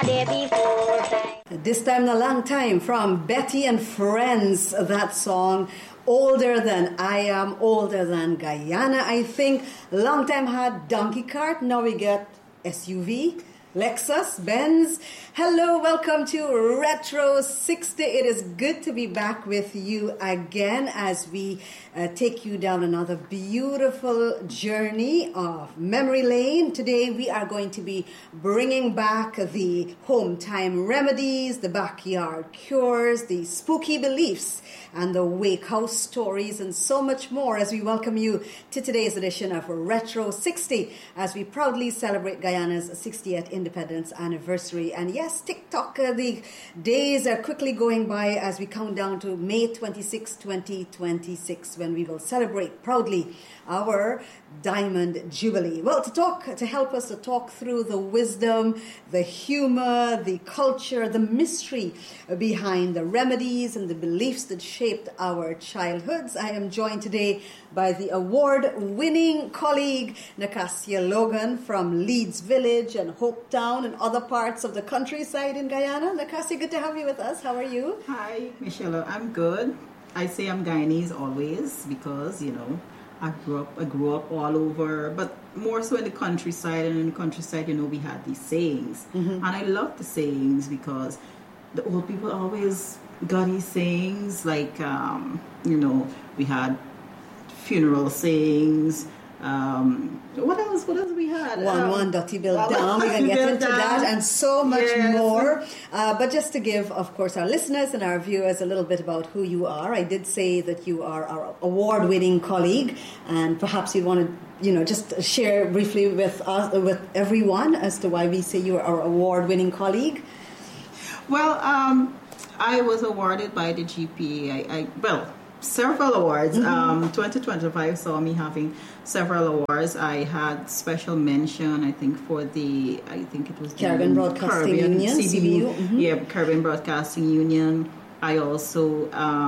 day before time. This time in a long time from Betty and Friends, that song. Older than I am, older than Guyana, I think. Long time had donkey cart, now we get SUV, Lexus, Benz. Hello, welcome to Retro 60. It is good to be back with you again as we take you down another beautiful journey of memory lane. Today we are going to be bringing back the home time remedies, the backyard cures, the spooky beliefs, and the wake house stories, and so much more as we welcome you to today's edition of Retro 60 as we proudly celebrate Guyana's 60th independence anniversary. And yes, TikTok, the days are quickly going by as we count down to May 26, 2026, when we will celebrate proudly our Diamond Jubilee. Well, to help us to talk through the wisdom, the humor, the culture, the mystery behind the remedies and the beliefs that shaped our childhoods, I am joined today by the award-winning colleague Nacasia Logan from Leeds Village and Hopetown and other parts of the countryside in Guyana. Nacasia, good to have you with us. How are you? Hi, Michelle. I'm good. I say I'm Guyanese always because, I grew up all over, but more so in the countryside. And in the countryside, we had these sayings. Mm-hmm. And I love the sayings because the old people always got these sayings like, we had funeral sayings. What else we had? One dirty build down. We can get into that and so much more. But just to give, of course, our listeners and our viewers a little bit about who you are. I did say that you are our award-winning colleague, and perhaps you want to, just share briefly with us, with everyone, as to why we say you are our award-winning colleague. Well, I was awarded by the GPA. Several awards. Mm-hmm. 2025 saw me having several awards. I had special mention, I think, for the Caribbean Broadcasting Union, CBU. Mm-hmm. Yeah, Caribbean Broadcasting Union. I also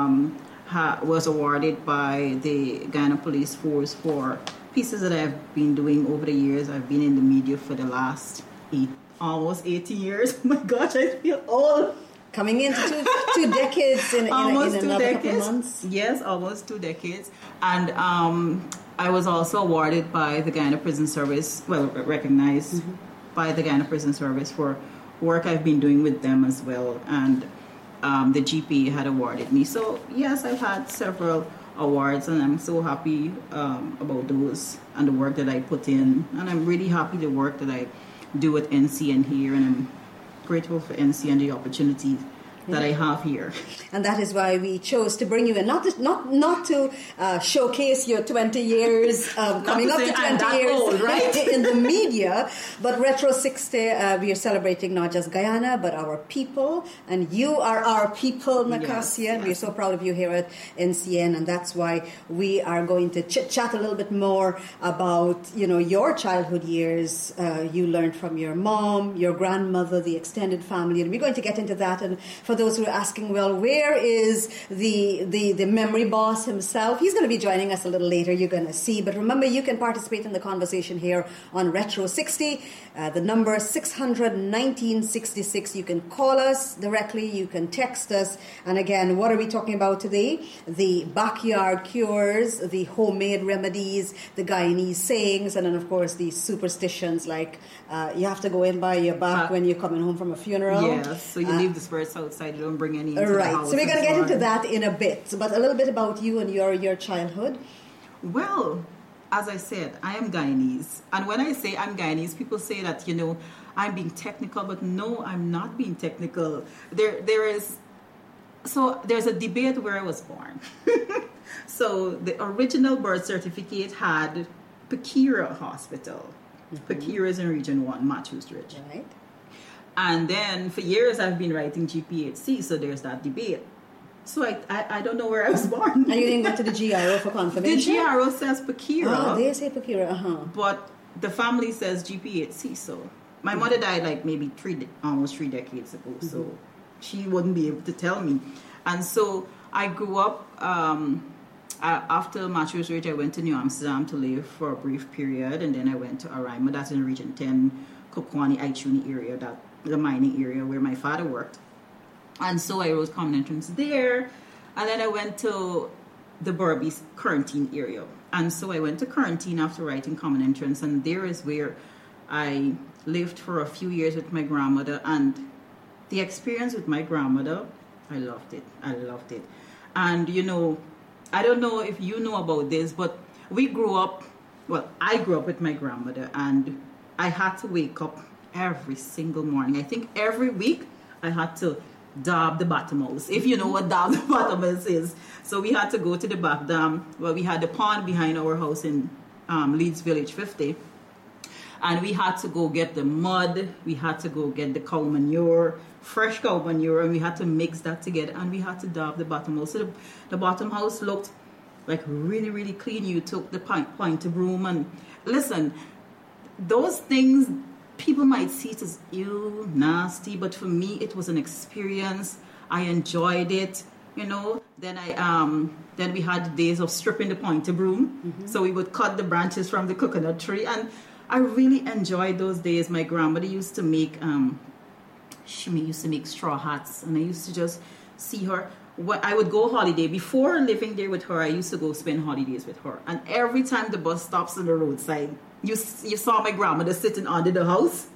was awarded by the Guyana Police Force for pieces that I've been doing over the years. I've been in the media for the last almost 80 years. Oh my gosh, I feel old. Coming into two decades in another couple of months. Yes, almost 2 decades. And I was also awarded by the Guyana Prison Service, recognized by the Guyana Prison Service for work I've been doing with them as well. And the GPA had awarded me. So, yes, I've had several awards, and I'm so happy about those and the work that I put in. And I'm really happy the work that I do at NCN here, and I'm grateful for NC and the opportunities that I have here. And that is why we chose to bring you in, not to showcase your 20 years, coming up to 20 years old, right? in the media, but Retro 60, we are celebrating not just Guyana, but our people, and you are our people, Nacasia, and we're so proud of you here at NCN, and that's why we are going to chit-chat a little bit more about, your childhood years. You learned from your mom, your grandmother, the extended family, and we're going to get into that. And for those who are asking, well, where is the memory boss himself? He's going to be joining us a little later, you're going to see. But remember, you can participate in the conversation here on Retro 60. The number 600-1966. You can call us directly, you can text us. And again, what are we talking about today? The backyard cures, the homemade remedies, the Guyanese sayings, and then, of course, the superstitions like you have to go in by your back when you're coming home from a funeral. Yes, so you leave the spirits outside. You don't bring any into the house. So we're going to get into that in a bit. But a little bit about you and your childhood. Well, as I said, I am Guyanese. And when I say I'm Guyanese, people say that, I'm being technical. But no, I'm not being technical. There's a debate where I was born. So the original birth certificate had Pekira Hospital. Mm-hmm. Pekira is in Region 1, Matthews Ridge. Right. And then for years I've been writing GPHC, so there's that debate. So I don't know where I was born. And you didn't go to the GRO for confirmation? The GRO says Pekira. Oh, they say Pekira, But the family says GPHC, so my mother died like maybe almost 3 decades ago, so she wouldn't be able to tell me. And so I grew up, after Matthews Ridge, I went to New Amsterdam to live for a brief period, and then I went to Araima, that's in Region 10, Kokwani, Aichuni area, that the mining area where my father worked. And so I wrote common entrance there. And then I went to the Berbice Quarantine area. And so I went to Quarantine after writing common entrance. And there is where I lived for a few years with my grandmother. And the experience with my grandmother, I loved it. I loved it. And, you know, I don't know if you know about this, but I grew up with my grandmother. And I had to wake up every single morning. I think every week I had to dab the bottom house, if you know what dab the bottom house is. So we had to go to the back dam. Well, we had the pond behind our house in Leeds Village 50. And we had to go get the mud. We had to go get the cow manure, fresh cow manure, and we had to mix that together. And we had to dab the bottom house. So the bottom house looked like really, really clean. You took the pointer broom. And listen, those things, people might see it as ew, nasty, but for me, it was an experience. I enjoyed it, you know. Then then we had days of stripping the pointer broom. So we would cut the branches from the coconut tree, and I really enjoyed those days. My grandmother used to make, she used to make straw hats, and I used to just see her. When I would go holiday, before living there with her, I used to go spend holidays with her. And every time the bus stops on the roadside, you saw my grandmother sitting under the house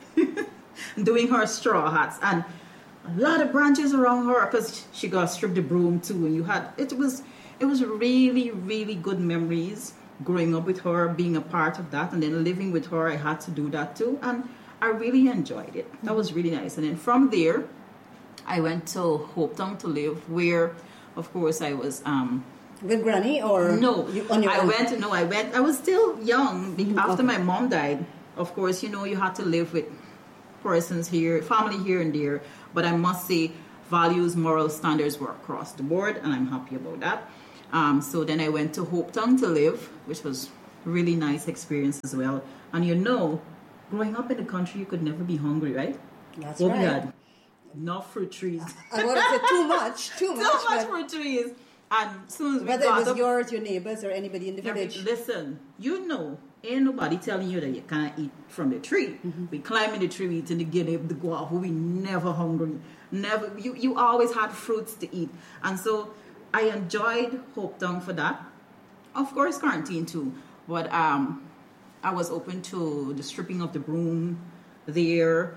doing her straw hats. And a lot of branches around her because she got stripped the broom too. And it was really, really good memories growing up with her, being a part of that. And then living with her, I had to do that too. And I really enjoyed it. That was really nice. And then from there, I went to Hopetown to live, where, of course, I was... with Granny or no? On your own? I was still young after my mom died. Of course, you know, you had to live with persons here, family here and there. But I must say, values, moral standards were across the board, and I'm happy about that. So then I went to Hopetown to live, which was really nice experience as well. And you know, growing up in the country, you could never be hungry, right? That's what right. We had enough fruit trees. I want to say too much fruit trees. And soon as we whether got it was up, yours, your neighbors, or anybody in the village. Listen, you know, ain't nobody telling you that you can't eat from the tree. We climb in the tree, we eat in the guinea, the guava. We never hungry. Never. You always had fruits to eat. And so I enjoyed Hopetown for that. Of course, Quarantine too. But I was open to the stripping of the broom there.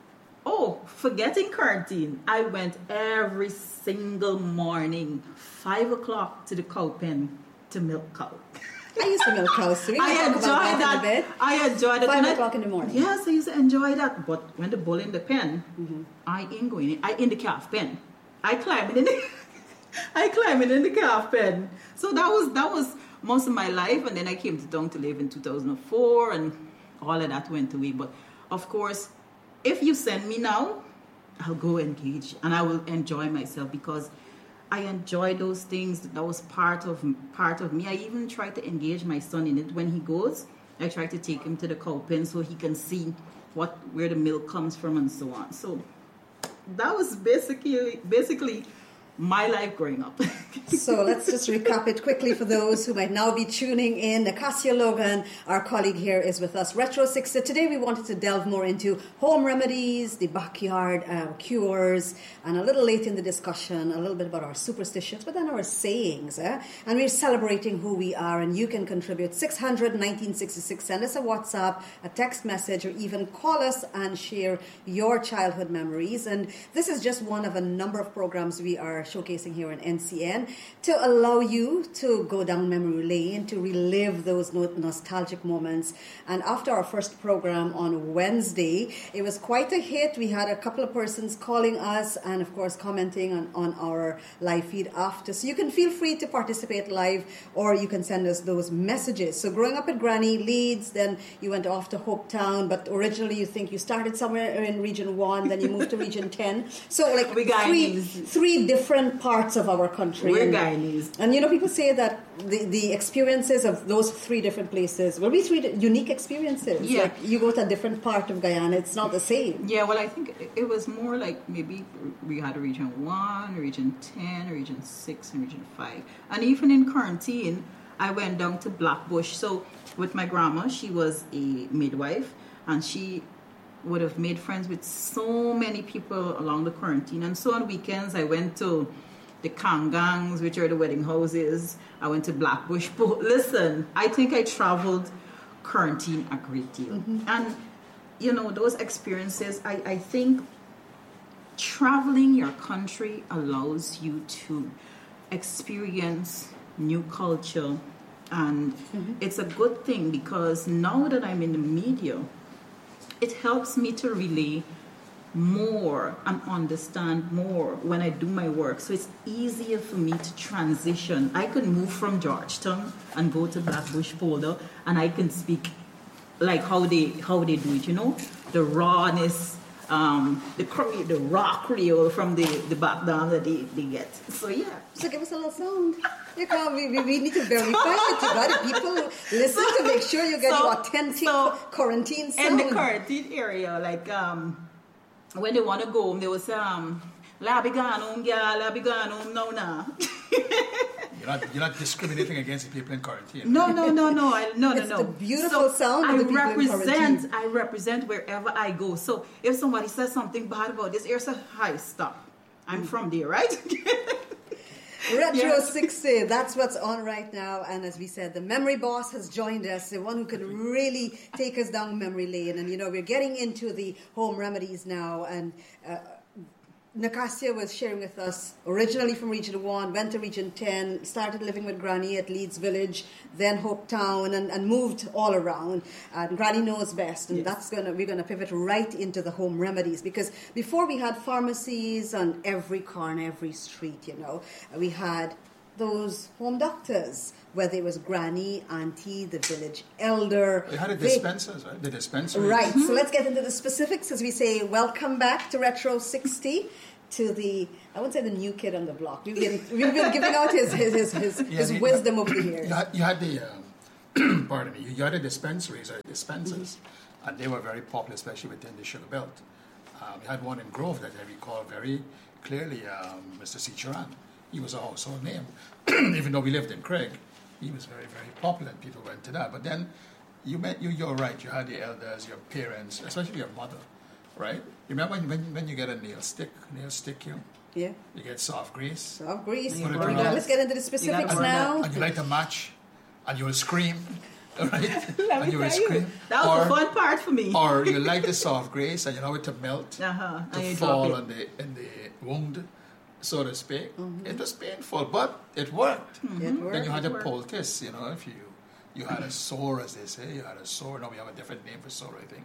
Oh, forgetting Quarantine, I went every single morning, 5 o'clock, to the cow pen to milk cow. I used to milk cows too. I enjoyed that. I enjoyed it. 5 o'clock in the morning. Yes, I used to enjoy that. But when the bull in the pen, I ain't going in. I in the calf pen. I climbing in the calf pen. So that was most of my life. And then I came to town to live in 2004, and all of that went away. But of course, if you send me now, I'll go engage and I will enjoy myself because I enjoy those things. That was part of me. I even try to engage my son in it. When he goes, I try to take him to the cow pen so he can see where the milk comes from and so on. So that was basically my life growing up. So let's just recap it quickly for those who might now be tuning in. Acacia Logan, our colleague here, is with us. Retro 60. Today we wanted to delve more into home remedies, the backyard cures, and a little late in the discussion, a little bit about our superstitions, but then our sayings. And we're celebrating who we are, and you can contribute 600-1966. Send us a WhatsApp, a text message, or even call us and share your childhood memories. And this is just one of a number of programs we are showcasing here in NCN to allow you to go down memory lane, to relive those nostalgic moments. And after our first program on Wednesday, it was quite a hit. We had a couple of persons calling us and, of course, commenting on our live feed after. So you can feel free to participate live, or you can send us those messages. So growing up at Granny, Leeds, then you went off to Hopetown, but originally you think you started somewhere in Region 1, then you moved to Region 10. So like three different parts of our country. We're Guyanese. And you know, people say that the experiences of those three different places will be three unique experiences. Yeah. Like you go to a different part of Guyana, it's not the same. Yeah, well, I think it was more like maybe we had a Region 1, Region 10, Region 6, and Region 5. And even in Quarantine, I went down to Blackbush. So with my grandma, she was a midwife, and she would have made friends with so many people along the quarantine. And so on weekends, I went to the Kangangs, which are the wedding houses. I went to Blackbush. Listen, I think I traveled quarantine a great deal. And, those experiences, I think traveling your country allows you to experience new culture. And it's a good thing because now that I'm in the media, it helps me to relay more and understand more when I do my work. So it's easier for me to transition. I could move from Georgetown and go to Blackbush Polder, and I can speak like how they do it, the rawness, the raw Creole from the background that they get. So yeah. So give us a little sound. We need to verify that you got it. People listen to make sure you get the authentic quarantine sound. In the quarantine area, like when they want to go home, they will say, "La be gone home, girl. La be gone home now." You're not discriminating against the people in quarantine. No. It's the beautiful sound of the people in quarantine. I represent wherever I go. So if somebody says something bad about this area, say, "Hi, stop. I'm from there, right?" Retro 60, that's what's on right now. And as we said, the memory boss has joined us, the one who can really take us down memory lane. And, we're getting into the home remedies now. And Nacasia was sharing with us, originally from Region 1, went to Region 10, started living with Granny at Leeds Village, then Hope Town, and moved all around. And Granny knows best, and Yes. we're gonna pivot right into the home remedies, because before we had pharmacies on every corner, every street, we had those home doctors, whether it was Granny, Auntie, the village elder. You had the dispensers, right? The dispensers. Right, so let's get into the specifics as we say, welcome back to Retro 60, to the, I wouldn't say the new kid on the block. We've been giving out his wisdom over the years. You had the, pardon me, you had the dispensaries or dispensers, and they were very popular, especially within the Sugar Belt. You had one in Grove that I recall very clearly, Mr. C. Charan. He was a household name. Even though we lived in Craig, he was very, very popular, and people went to that. But then you're right, you had the elders, your parents, especially your mother, right? You remember when you get a nail stick, Yeah. you get soft grease. Soft grease. Put it around. Let's get into the specifics now. And you light a match, and you will scream, right? And you will scream. That was the fun part for me. Or you light the soft grease, and you allow it to melt, to And you fall drop it. in the wound, so to speak. It was painful, but it worked. It worked. Then you had a poultice, if you had a sore, as they say, you had a sore. Now we have a different name for sore, I think.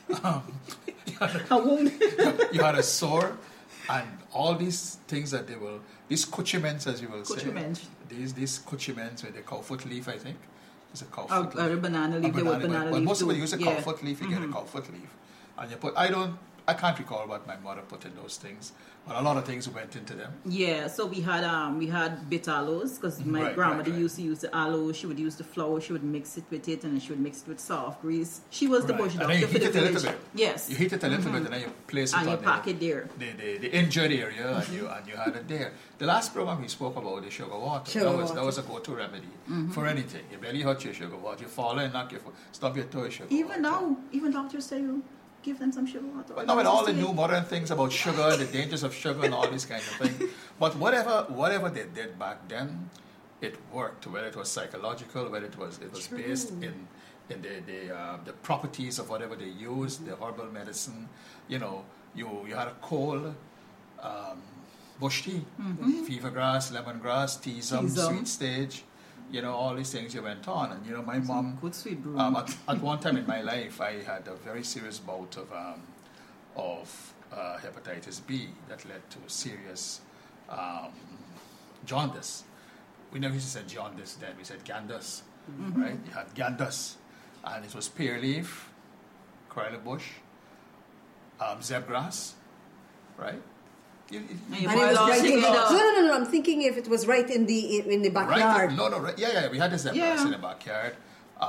A wound. You had a sore, and all these things that these accoutrements, as you will Accoutrements. say, these accoutrements with the cowfoot leaf, I think. It's a cowfoot Or leaf. a banana leaf. They would banana But leaf most too. people use a Yeah. cowfoot leaf. You get a cowfoot leaf, and you put. I can't recall what my mother put in those things, but a lot of things went into them. Yeah, so we had bitter aloes because my Right, grandmother right. used to use the aloe. She would use the flour. She would mix it with it, and then she would mix it with soft grease. She was the Right. bush And then doctor you for heat the it a little village. bit. Yes, You heat it a little bit, and then you place it and you on pack it there. the injured area, and you had it there. The last program we spoke about the sugar water. That was a go-to remedy for anything. Your belly hurts, your sugar water. You fall and knock your foot, stop your toe, sugar Even water. now, even doctors say you give them some sugar water. But now with all the new modern things about sugar, the dangers of sugar, and all these kind of things. But whatever they did back then, it worked. Whether it was psychological, whether it was based in the properties of whatever they used, the herbal medicine. You had a cold, bush tea, fever grass, lemongrass, teasum, sweet stage. All these things you went on. And, my mom, Good sweet brew. at one time in my life, I had a very serious bout of hepatitis B that led to serious jaundice. We never used to say jaundice then, we said gandus, right? You had gandus, and it was pear leaf, corella bush, zebgrass, right? And you And it boil was all right in, together. no, I'm thinking if it was right in the backyard. Right? No, right. Yeah, we had the zebras Yeah. in the backyard.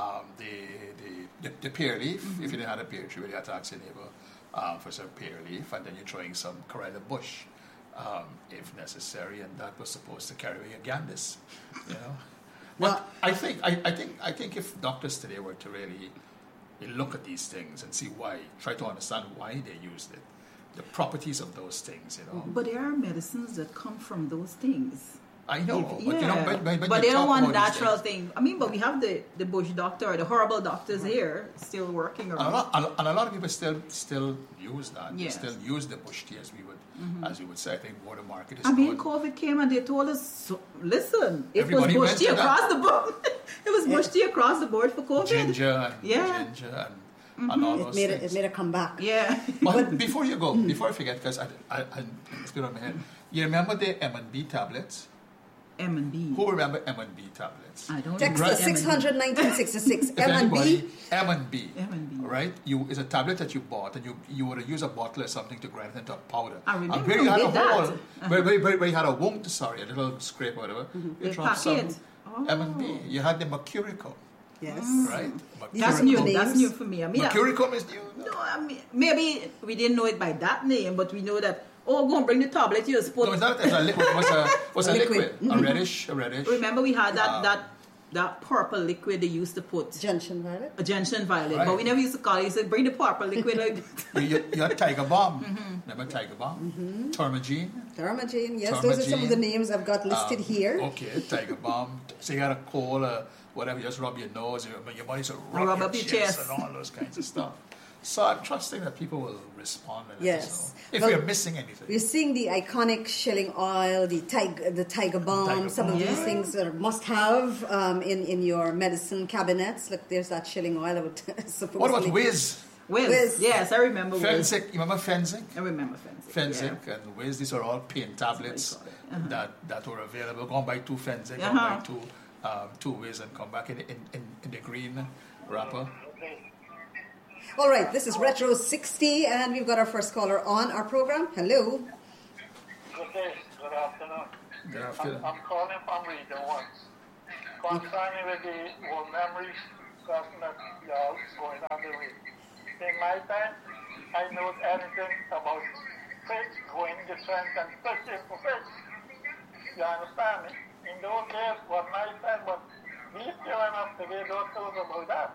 The pear leaf, if you didn't have a pear tree, you had to ask your neighbor for some pear leaf, and then you're throwing some corella bush, if necessary, and that was supposed to carry away your gandis, But Well- I think if doctors today were to really you look at these things and see why. Try to understand why they used it, the properties of those things. But there are medicines that come from those things. I know, But but they you don't talk want about these natural things. thing. I mean, but we have the bush doctor, the horrible doctors here, still working And around. a lot of people still use that. Yes. Still use the bush tea as we would say. I think water market is I mean, good. COVID came and they told us, listen, it Everybody was bush went tea to that. across the board. It was bush tea across the board for COVID. Ginger Yeah. and all It those made things. a comeback. Yeah. But before you go, before I forget, because it's good on my head. You remember the M&B tablets? M&B. Who remember M&B tablets? I don't Text know. us 600 1966 If anybody, M&B. M&B, M&B. right? It's a tablet that you bought, and you would use a bottle or something to grind it into a powder. I remember And where you we had a did that. hole, where you had a wound, a little scrape or whatever, you They dropped pack some it. Oh. M&B. You had the Mercuricum, Yes. right? That's Mercuricum. new. Names. That's new for me. I mean, Mercuricum is new. no, I mean, maybe we didn't know it by that name, but we know that. Oh, go and bring the tablet. You just put. No, it's not. It's a liquid. It was a Liquid. liquid. A reddish. Remember, we had that purple liquid they used to put. Gentian violet. A gentian violet, Right. but we never used to call it. You said, bring the purple liquid like that. You had Tiger Balm. Remember Tiger Balm? Termagene. Thermogene. Yes, those are some of the Termagene. names I've got listed here. Okay, Tiger Balm. So you got a cold, whatever, you just rub your nose, your body's Rub up your chest. and all those kinds of stuff. So I'm trusting that people will respond. And let Yes. us know if Well, we're missing anything. We're seeing the iconic shilling oil, the tiger balm, Tiger some of balm. these Yeah. things are must have in your medicine cabinets. Look, there's that shilling oil. I would supposedly. What about Wiz? Wiz. Yes, I remember Wiz. Fensic, you remember Fensic? I remember Fensic. Fensic and Wiz, these are all pain tablets call it. that were available. Go and buy 2 Fensic, go Uh-huh. and buy 2 Wiz and come back in the green wrapper. All right, this is Retro 60, and we've got our first caller on our program. Hello. Good day, good afternoon. Good afternoon. I'm calling from Region 1. Concerning with the old memories discussion that y'all going on the way. In my time, I know anything about fish, going the trends and fishing for fish. You understand me? In those days was my time, but these children of today don't know about that.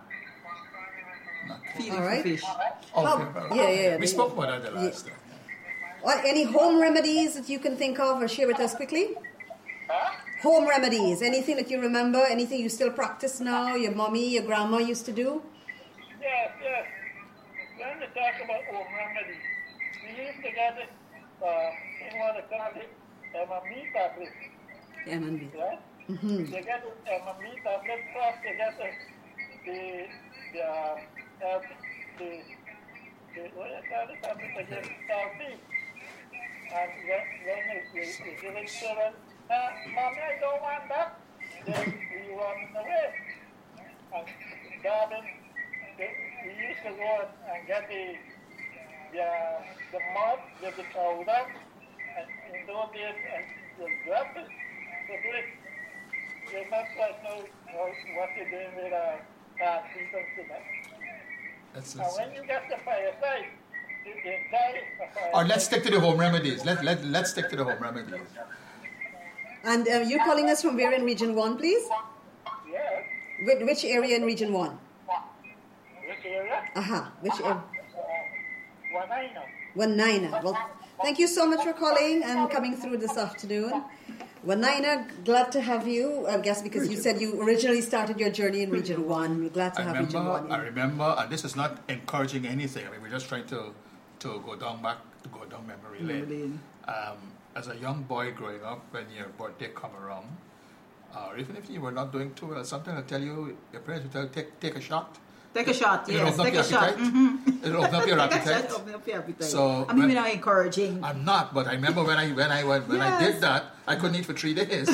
Feeding All right. for fish. Okay, yeah. We spoke about that the last time. What, any home remedies that you can think of or share with us quickly? Huh? Home remedies, anything that you remember, anything you still practice now, your mommy, your grandma used to do? Yes. When we talk about home remedies, we used to get it, in what they call it, MME tablet, M&B. right? They get the MME tablet first, they get what you call it, tablet again, salty. And when you give it to them, Mommy, I don't want that. Then we run away. And darling, we used to go and get the mud, get the powder, and in those days, and the drop it, the brick. They not quite know what they're doing with people to that. Let's And when you get the fireside, you die the fireside. or let's stick to the home remedies. Let's stick to the home remedies. And you're calling us from where in Region 1, please? Yes. Which area in Region 1? Which area? Aha, which area? Wanaina. Wanaina. Well, thank you so much for calling and coming through this afternoon. Wanaina, glad to have you, I guess because you said you originally started your journey in Region 1. We're glad to have Region 1. I remember, and this is not encouraging anything. I mean, we're just trying to go down memory lane. As a young boy growing up, when your birthday come around, or even if you were not doing too well, sometimes they'll tell you, your parents will tell you, take a shot. Take a shot, It'll yes. open up Take your a shot. appetite. It'll open up your Take a appetite. shot, open up your appetite. So I mean, when- we're not encouraging. I'm not, but I remember when I did that, I couldn't eat for 3 days.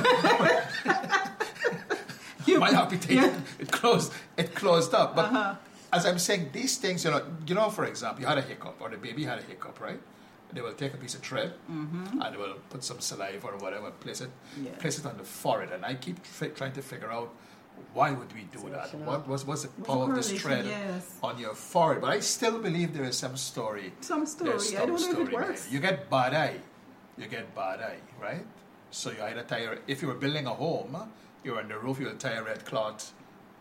My appetite it closed up. But as I'm saying, these things, you know, for example, you had a hiccup or the baby had a hiccup, right? They will take a piece of thread and they will put some saliva or whatever, place it on the forehead, and I keep trying to figure out why would we do that? What's the power of this thread on your forehead? But I still believe there is some story. Some story. There's I don't some know if it story works. there. You get bad eye, right? So you either tie, if you were building a home, you're on the roof, you'll tie a red cloth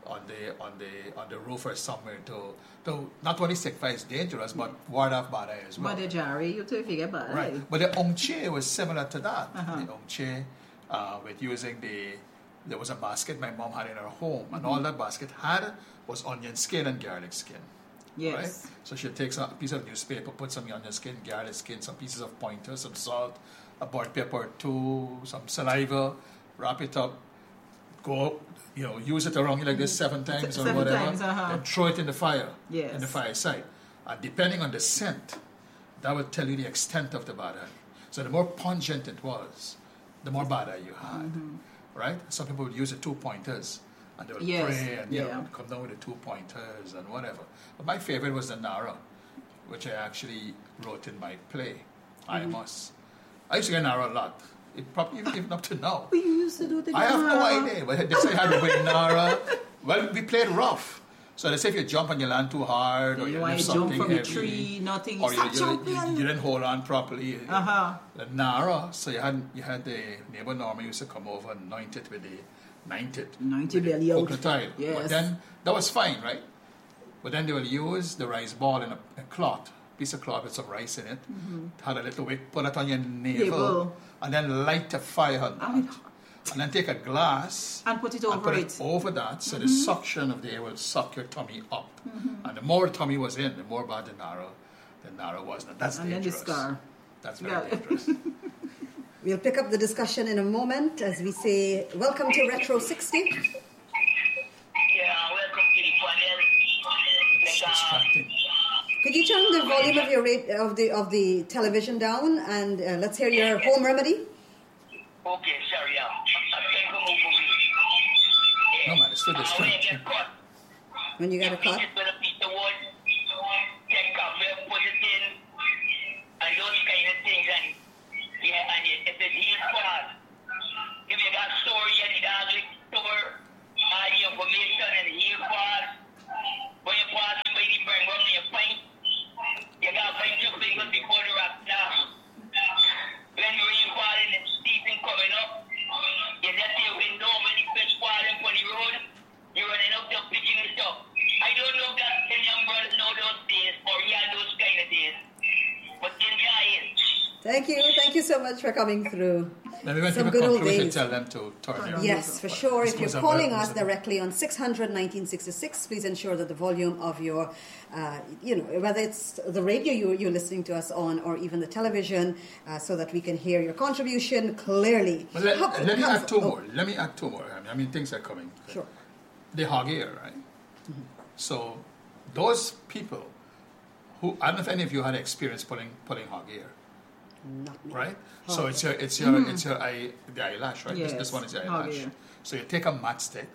on the roof or somewhere to not only signify it's dangerous, but ward off bad eye as well. But the Jerry, you too forget bad eye. Right. But the Ongche was similar to that. The Ongche, with using there was a basket my mom had in her home, and all that basket had was onion skin and garlic skin. Yes. Right? So she'd take some piece of newspaper, put some onion skin, garlic skin, some pieces of pointer, some salt, a boiled pepper or two, some saliva, wrap it up, go, use it around you like this 7 times or Seven whatever, times, and throw it in the fire, Yes. in the fireside. And depending on the scent, that would tell you the extent of the bad eye. So the more pungent it was, the more bad eye you had, right? Some people would use the 2 pointers, and they would Yes, pray and yeah. come down with the 2 pointers and whatever. But my favorite was the Nara, which I actually wrote in my play, I Must. I used to get Nara a lot. It probably even up to now. We used to do the I have no Nara. idea, but they say how to win Nara. Well, we played rough. So they say if you jump and you land too hard, or You you want lift to jump something from heavy, a tree, nothing. or Stop you jumping. didn't hold on properly. Uh-huh. The Nara, so you had the neighbor Norma used to come over and anoint it with the 90 belly out. tile. Yes. But then that was fine, right? But then they will use the rice ball in a cloth, piece of cloth with some rice in it, had a little wick, put it on your navel, and then light a fire on that. And then take a glass And put it and over put it. over that, so the suction of the air will suck your tummy up. And the more tummy was in, the more bad the Nara was. Now that's And then the dangerous. scar. That's very Yeah. dangerous. We'll pick up the discussion in a moment as we say, welcome to Retro 60. Yeah, welcome to the panel. Distracting. Could you turn the volume of your of the television down and let's hear your home remedy? Okay, sorry, yeah. I'm trying to move away. No man, it's still When you distracting. get caught, When you get a cut? with a piece of wood, take cover, put it in, and those kind of things. And if it heals fast, if you got story and it has it store, all the information and heal fast, when you pass it by the burn run in your pint, you got to find your fingers before the rock now. When you're in falling and steeping coming up, you just see a window when the fish falling for the road, you're running up there pitching the stuff. I don't know if that the young brothers know those days or yeah, those kind of days. But enjoy it. Thank you so much for coming through. Maybe when Some people good come old through, we should days. tell them to turn their Yes, for sure. If you're Those are calling very- us directly on 600-1966, please ensure that the volume of your, whether it's the radio you're listening to us on or even the television, so that we can hear your contribution clearly. But let me add two more. Let me add two more. I mean, things are coming. Sure. The hog ear, right? So those people who, I don't know if any of you had experience pulling hog ear, Not me. right? So it's your the eyelash, right? Yes, This one is the hog eyelash. ear. So you take a matchstick,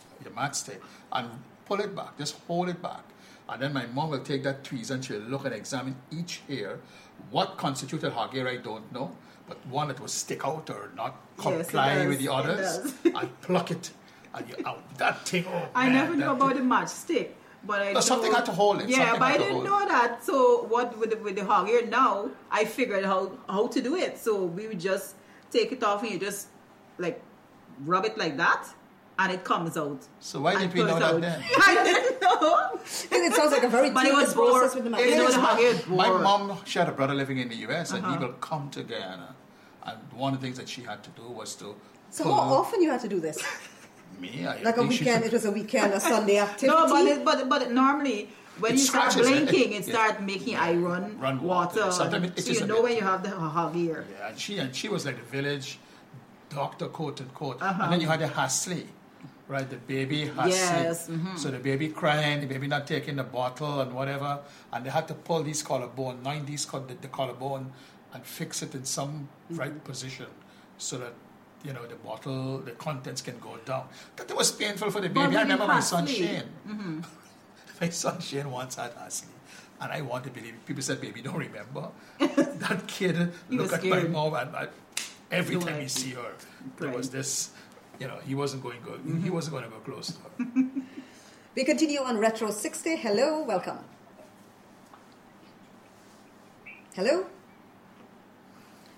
and pull it back. Just hold it back. And then my mom will take that tweezers and she'll look and examine each hair. What constituted hog ear, I don't know. But one that will stick out or not Yes, it comply does. with the It others, does. and pluck it. And you out. That thing, oh, I man, never knew that about thing. the matchstick. But I No, something know- had to hold it. Yeah, Something but I had to didn't hold it. know that. So what with the hog ear now, I figured how to do it. So we would just take it off and you just like rub it like that, and it comes out. So why And didn't we pull know it that out. then? I didn't know. It sounds like a very But it tedious was bored. process with the It matchstick. was hog ear My bored. mom, she had a brother living in the US, and he will come to Guyana. And one of the things that she had to do was to So pull how often you had to do this? me. I Like a think she weekend? should- It was a weekend, a Sunday activity? No, but normally when It you start scratches it. blinking, it Yeah. start making eye run water. Sometimes it So itches you a know bit. when you have the hog ear. Yeah, and she was like the village doctor, quote unquote. Uh-huh. And then you had the Hasley, right? The baby Hasley. Yes, So the baby crying, the baby not taking the bottle and whatever. And they had to pull these collarbone, the collarbone, and fix it in some right position so that, the bottle, the contents can go down. That was painful for the But baby. I with the remember my son Hasley- Shane. My son Shane once had Hasley. And I want to believe it. People said, baby, don't remember. That kid He looked was at my scared. mom and every Don't time like he see her, there Right. was this, he wasn't going to go, he wasn't going to go close to her. We continue on Retro 60. Hello, welcome. Hello?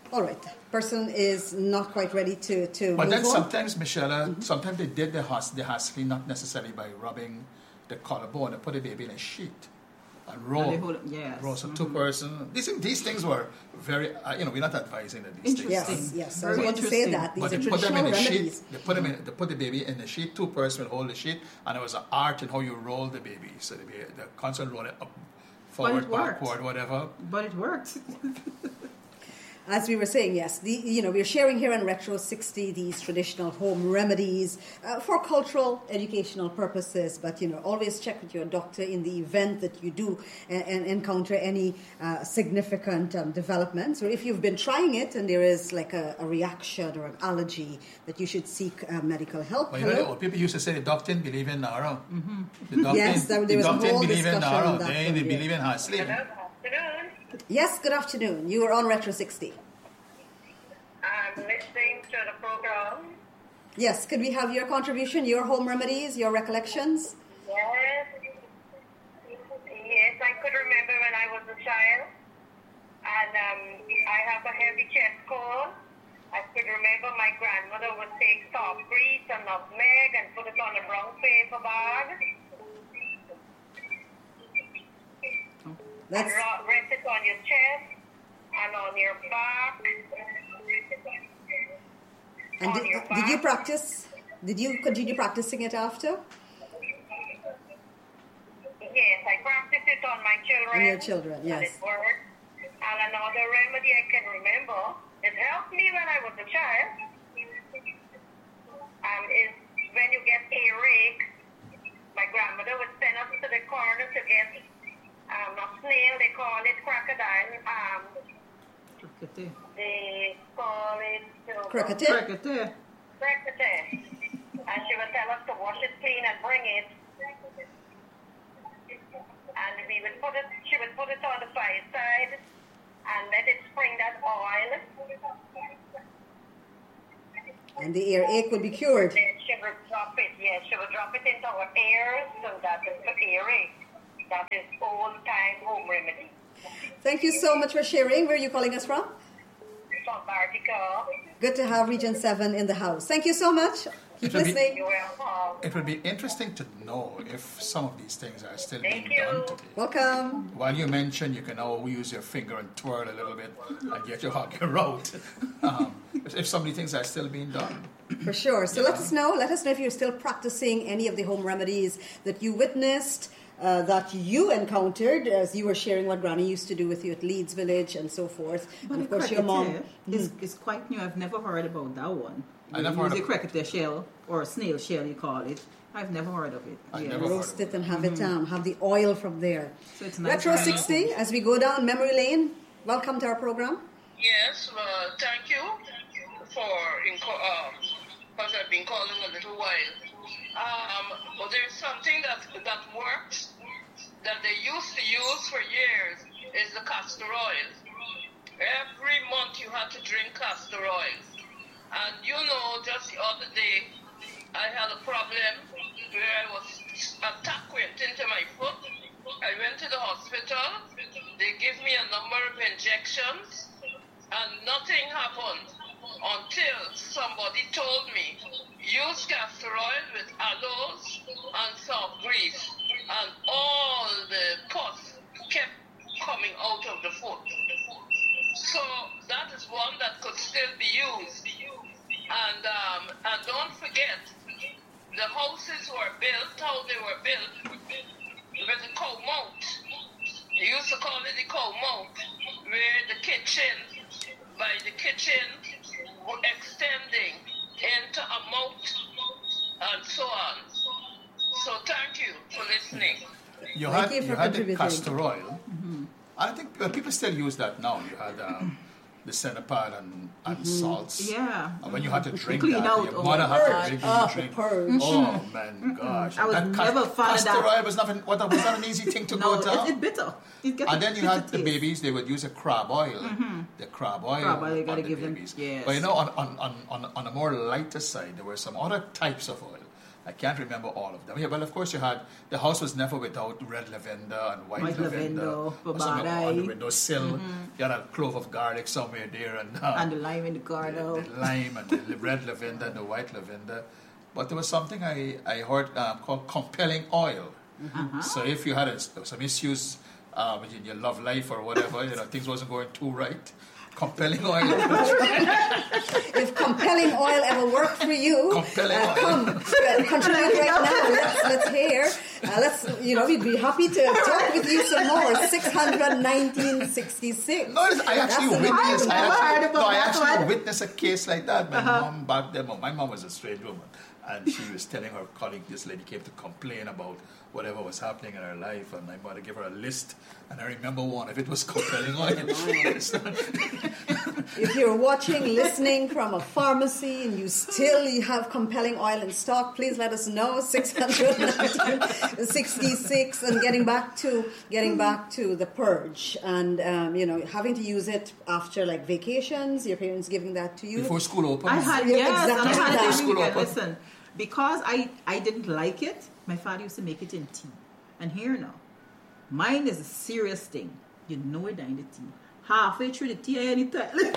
All right. Person is not quite ready to But move then on. sometimes, Michelle, sometimes they did the Haskelley not necessarily by rubbing the collarbone. They put the baby in a sheet and roll. Yes. Roll. So two-person. These things were very, we're not advising that these things. Yes, yes. I was Very going to say interesting. that. These But are they put them in traditional a remedies. sheet. They put the baby in the sheet. Two-person would hold the sheet, and there was an art in how you roll the baby. So the constant roll it up, forward, worked. backward, whatever. But it worked. As we were saying, yes, we're sharing here on Retro 60 these traditional home remedies for cultural, educational purposes. But, always check with your doctor in the event that you do encounter any significant developments. Or if you've been trying it and there is like a reaction or an allergy, that you should seek medical help. Well, the old people used to say the doctor didn't believe in Nara. The doctor, Yes, there was a doctor whole believe in discussion on Nara. that They one, yeah. believe in Haskelley. Hello, afternoon. Yes, good afternoon. You are on Retro 60. I'm listening to the program. Yes, could we have your contribution, your home remedies, your recollections? Yes. Yes, I could remember when I was a child. And I have a heavy chest cold. I could remember my grandmother would take soft grease and nutmeg and put it on a brown paper bag. That's And rest it on your chest and on your back. and did you practice? Did you continue practicing it after? Yes, I practiced it on my children. On your children, And yes. it worked. And another remedy I can remember, it helped me when I was a child, is when you get earache, my grandmother would send us to the corner to get a snail, they call it crocodile. They call it Cricket. Cricket. crocodile. And she would tell us to wash it clean and bring it. And she would put it on the fireside and let it spring that oil. And the earache will be cured. Then she would drop it, she would drop it into our ears, so that is the earache. That is old-time home remedy. Thank you so much for sharing. Where are you calling us from? From Bartica. Good to have Region 7 in the house. Thank you so much. Keep It will be- listening. You're welcome. It would be interesting to know if some of these things are still being Thank you. done today. Welcome. While you mentioned you can now use your finger and twirl a little bit and get your hug out. If some of these things are still being done. For sure. So let us know. Let us know if you're still practicing any of the home remedies that you witnessed, that you encountered as you were sharing what Granny used to do with you at Leeds Village and so forth. But And of the course, your mom. cricket is quite new. I've never heard about that one. I never heard Use of the cricket shell or snail shell, you call it. I've never heard of it. I've Yes. never heard Roast it and have it have the oil from there. So it's nice. Retro 60, as we go down memory lane. Welcome to our program. Yes, thank you for because I've been calling a little while. But there's something that works that they used to use for years is the castor oil. Every month you had to drink castor oil. And just the other day, I had a problem where attack went into my foot. I went to the hospital. They gave me a number of injections, and nothing happened until somebody told me, use castor oil with aloes and soft grease, and all the pus kept coming out of the foot. So that is one that could still be used. And don't forget, the houses were built, how they were built, with the cow mount. They used to call it the cow mount, where the kitchen, by the kitchen, were extending into a mount, and so on. So thank you for listening. You Thank had, you for you had the contributing. castor oil. I think people still use that now. You had the Cenapal and salts. Yeah. And when you had to drink Clean that, out, your oh mother my had God. to drink Oh, drink. purge. Oh, man, gosh. I was That never fan of castor that. oil was not an easy thing to go No, down. it's bitter. It gets And a then you bitter had the taste. babies, they would use a crab oil. The crab oil. Crab oil, you gotta on the give them- babies. yes. But on a more lighter side, there were some other types of oil. I can't remember all of them. Yeah, well, of course, the house was never without red lavender and white lavender. Or something on the windowsill. You had a clove of garlic somewhere there. And the lime in the garden. The lime and the red lavender and the white lavender. But there was something I heard called compelling oil. So if you had some issues in your love life or whatever, things wasn't going too right, compelling oil. If compelling oil ever worked for you, come contribute right now. Let's hear. We'd be happy to talk with you some more. 619-66. No, I actually witnessed a case like that. My mom back then. My mom was a strange woman, and she was telling her colleague, this lady came to complain about whatever was happening in her life, and my mother gave her a list, and I remember one of it was compelling oil. If you're watching, listening from a pharmacy, and you have compelling oil in stock, please let us know. 619-66, and getting back to the purge, and having to use it after like vacations, your parents giving that to you before school opens. I had school open. Listen, because I didn't like it. My father used to make it in tea. And here now, mine is a serious thing. You know it in the tea. Halfway through the tea, I any toilet.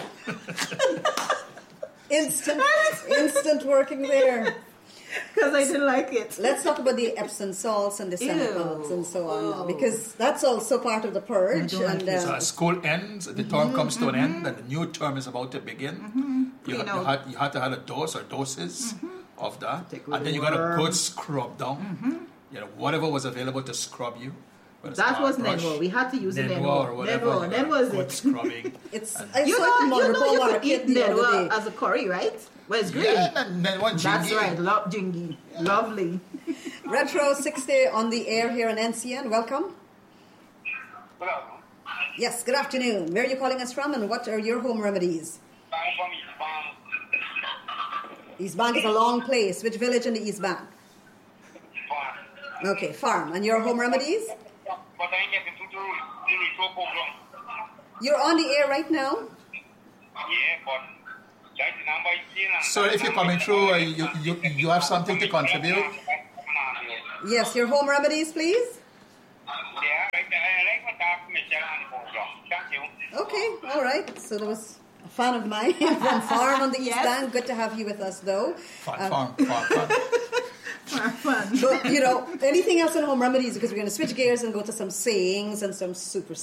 Instant working there. Because I didn't like it. Let's talk about the Epsom salts and the Senapals and so on now, because that's also part of the purge. So as school ends, the term comes to an end, and the new term is about to begin. You had to have a dose or doses of that, and then you got a good scrub down. Whatever was available to scrub you. That was Nenwa. We had to use Nenwa or whatever. Nenwa was good scrubbing. You could eat Nenwa as a curry, right? Well, it's great. Yeah, Nenwa jingi. That's right, jingi. Lovely. Retro 60 on the air here on NCN. Welcome. Good afternoon. Yes, good afternoon. Where are you calling us from, and what are your home remedies? I'm from East Bank. East Bank is a long place. Which village in the East Bank? Farm. Okay, farm. And your home remedies? But I get into the retro program. You're on the air right now? Yeah, but that's the number you see. So if you're coming through, you have something to contribute? Yes, your home remedies, please? Yeah, I like what that Michelle on the program. Thank you. Okay, all right. So there was a fan of mine from farm on the East Bank. Good to have you with us, though. Farm. But, anything else on home remedies? Because we're going to switch gears and go to some sayings and some super